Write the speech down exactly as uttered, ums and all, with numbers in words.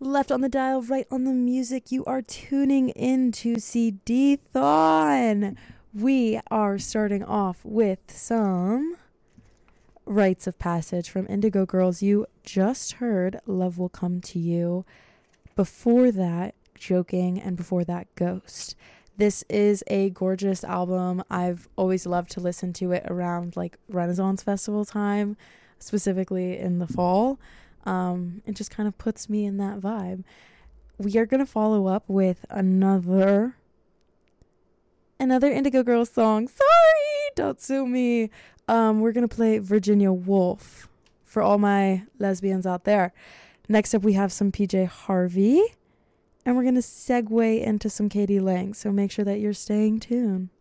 Left on the dial, right on the music. You are tuning in to C D-thon. We are starting off with some Rites of Passage from Indigo Girls. You just heard Love Will Come to You. Before that, Joking, and before that, Ghost. This is a gorgeous album. I've always loved to listen to it around like Renaissance Festival time, specifically in the fall. Um, it just kind of puts me in that vibe. We are going to follow up with another another Indigo Girls song. Sorry, don't sue me. Um, we're going to play Virginia Woolf for all my lesbians out there. Next up, we have some P J Harvey, and we're going to segue into some Katie Lang, so make sure that you're staying tuned.